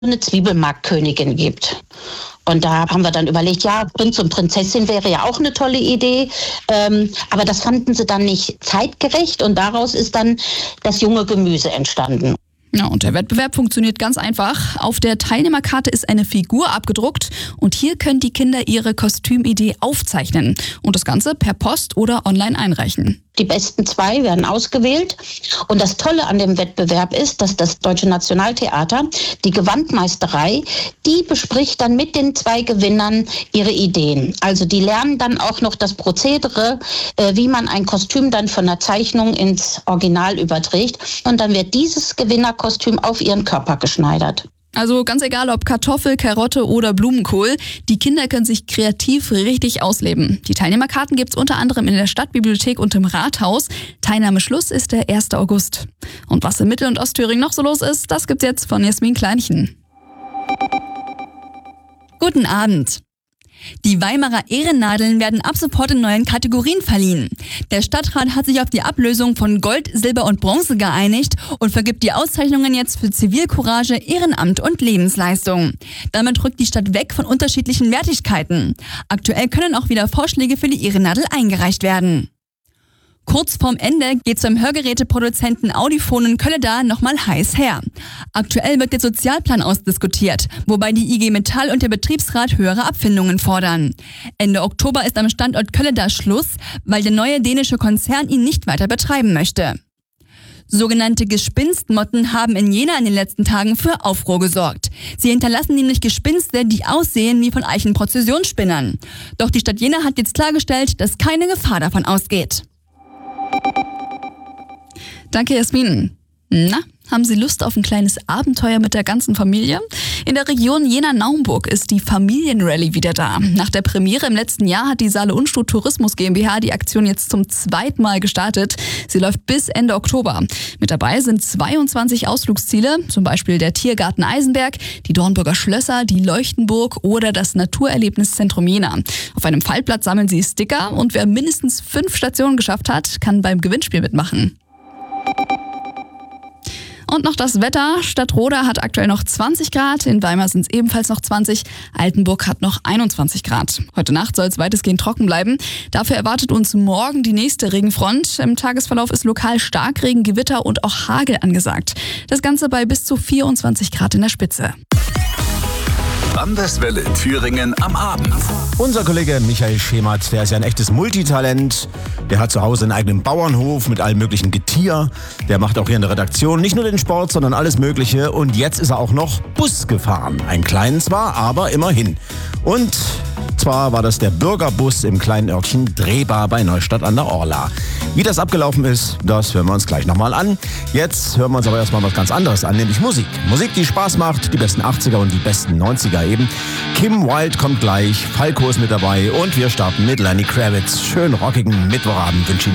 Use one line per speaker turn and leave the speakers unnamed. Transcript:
eine Zwiebelmarktkönigin gibt. Und da haben wir dann überlegt, ja, Prinz und Prinzessin wäre ja auch eine tolle Idee. Aber das fanden sie dann nicht zeitgerecht und daraus ist dann das junge Gemüse entstanden.
Ja, und der Wettbewerb funktioniert ganz einfach. Auf der Teilnehmerkarte ist eine Figur abgedruckt und hier können die Kinder ihre Kostümidee aufzeichnen und das Ganze per Post oder online einreichen.
Die besten 2 werden ausgewählt. Und das Tolle an dem Wettbewerb ist, dass das Deutsche Nationaltheater, die Gewandmeisterei, die bespricht dann mit den 2 Gewinnern ihre Ideen. Also die lernen dann auch noch das Prozedere, wie man ein Kostüm dann von der Zeichnung ins Original überträgt. Und dann wird dieses Gewinnerkostüm auf ihren Körper geschneidert.
Also ganz egal ob Kartoffel, Karotte oder Blumenkohl, die Kinder können sich kreativ richtig ausleben. Die Teilnehmerkarten gibt's unter anderem in der Stadtbibliothek und im Rathaus. Teilnahmeschluss ist der 1. August. Und was in Mittel- und Ostthüringen noch so los ist, das gibt's jetzt von Jasmin Kleinchen.
Guten Abend. Die Weimarer Ehrennadeln werden ab sofort in neuen Kategorien verliehen. Der Stadtrat hat sich auf die Ablösung von Gold, Silber und Bronze geeinigt und vergibt die Auszeichnungen jetzt für Zivilcourage, Ehrenamt und Lebensleistung. Damit rückt die Stadt weg von unterschiedlichen Wertigkeiten. Aktuell können auch wieder Vorschläge für die Ehrennadel eingereicht werden. Kurz vorm Ende geht's beim Hörgeräteproduzenten Audifon Kölleda nochmal heiß her. Aktuell wird der Sozialplan ausdiskutiert, wobei die IG Metall und der Betriebsrat höhere Abfindungen fordern. Ende Oktober ist am Standort Kölleda Schluss, weil der neue dänische Konzern ihn nicht weiter betreiben möchte. Sogenannte Gespinstmotten haben in Jena in den letzten Tagen für Aufruhr gesorgt. Sie hinterlassen nämlich Gespinste, die aussehen wie von Eichenprozessionsspinnern. Doch die Stadt Jena hat jetzt klargestellt, dass keine Gefahr davon ausgeht.
Danke, Jasmin. Na, haben Sie Lust auf ein kleines Abenteuer mit der ganzen Familie? In der Region Jena-Naumburg ist die Familienrallye wieder da. Nach der Premiere im letzten Jahr hat die Saale Unstrut Tourismus GmbH die Aktion jetzt zum 2. Mal gestartet. Sie läuft bis Ende Oktober. Mit dabei sind 22 Ausflugsziele, zum Beispiel der Tiergarten Eisenberg, die Dornburger Schlösser, die Leuchtenburg oder das Naturerlebniszentrum Jena. Auf einem Faltblatt sammeln Sie Sticker und wer mindestens 5 Stationen geschafft hat, kann beim Gewinnspiel mitmachen. Und noch das Wetter. Stadtroda hat aktuell noch 20 Grad, in Weimar sind es ebenfalls noch 20, Altenburg hat noch 21 Grad. Heute Nacht soll es weitestgehend trocken bleiben. Dafür erwartet uns morgen die nächste Regenfront. Im Tagesverlauf ist lokal Starkregen, Gewitter und auch Hagel angesagt. Das Ganze bei bis zu 24 Grad in der Spitze.
Landeswelle Thüringen am Abend.
Unser Kollege Michael Schematz, der ist ja ein echtes Multitalent. Der hat zu Hause einen eigenen Bauernhof mit allem möglichen Getier. Der macht auch hier in der Redaktion nicht nur den Sport, sondern alles Mögliche. Und jetzt ist er auch noch Bus gefahren. Einen kleinen zwar, aber immerhin. Und zwar war das der Bürgerbus im kleinen Örtchen Drehbar bei Neustadt an der Orla. Wie das abgelaufen ist, das hören wir uns gleich nochmal an. Jetzt hören wir uns aber erstmal was ganz anderes an, nämlich Musik. Musik, die Spaß macht, die besten 80er und die besten 90er eben. Kim Wilde kommt gleich, Falco ist mit dabei und wir starten mit Lenny Kravitz. Schönen rockigen Mittwochabend wünsche ich.